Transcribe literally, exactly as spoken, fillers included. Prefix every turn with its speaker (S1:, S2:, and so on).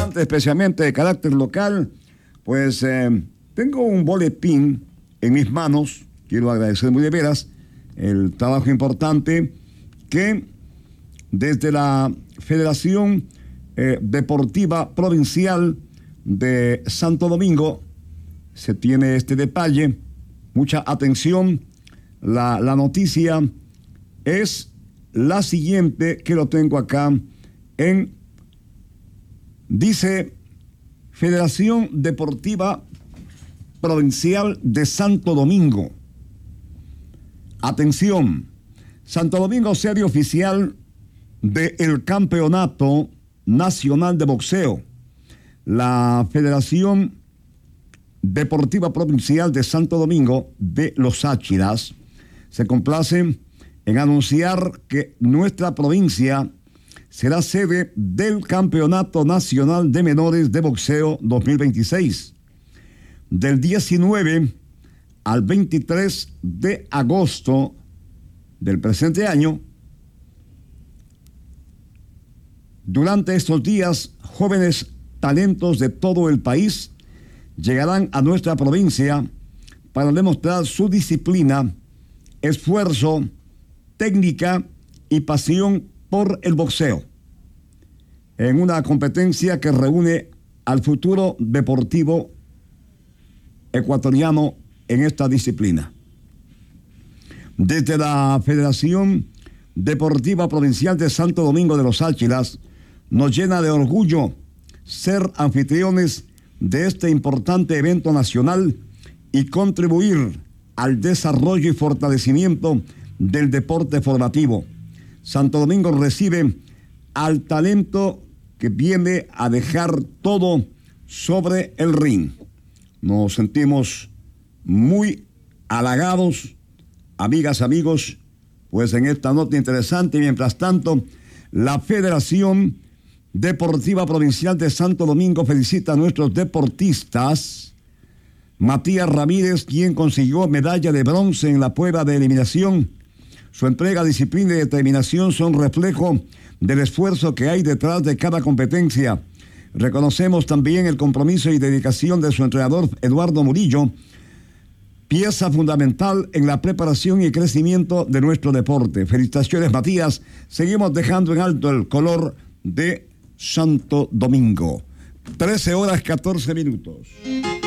S1: importante, especialmente de carácter local, pues eh, tengo un boletín en mis manos. Quiero agradecer muy de veras el trabajo importante que desde la Federación eh, Deportiva Provincial de Santo Domingo se tiene este detalle. Mucha atención. La, la noticia es la siguiente, que lo tengo acá en... Dice Federación Deportiva Provincial de Santo Domingo. Atención, Santo Domingo sede oficial del Campeonato Nacional de Boxeo. La Federación Deportiva Provincial de Santo Domingo de Los Áchilas se complace en anunciar que nuestra provincia será sede del Campeonato Nacional de Menores de Boxeo dos mil veintiséis. Del diecinueve al veintitrés de agosto del presente año. Durante estos días, jóvenes talentos de todo el país llegarán a nuestra provincia para demostrar su disciplina, esfuerzo, técnica y pasión por el boxeo, en una competencia que reúne al futuro deportivo ecuatoriano en esta disciplina. Desde la Federación Deportiva Provincial de Santo Domingo de los Áchilas, nos llena de orgullo ser anfitriones de este importante evento nacional y contribuir al desarrollo y fortalecimiento del deporte formativo. Santo Domingo recibe al talento que viene a dejar todo sobre el ring. Nos sentimos muy halagados, amigas, amigos, pues en esta nota interesante. Mientras tanto, la Federación Deportiva Provincial de Santo Domingo felicita a nuestros deportistas. Matías Ramírez, quien consiguió medalla de bronce en la prueba de eliminación. Su entrega, disciplina y determinación son reflejo del esfuerzo que hay detrás de cada competencia. Reconocemos también el compromiso y dedicación de su entrenador Eduardo Murillo, pieza fundamental en la preparación y crecimiento de nuestro deporte. Felicitaciones, Matías. Seguimos dejando en alto el color de Santo Domingo. trece horas catorce minutos.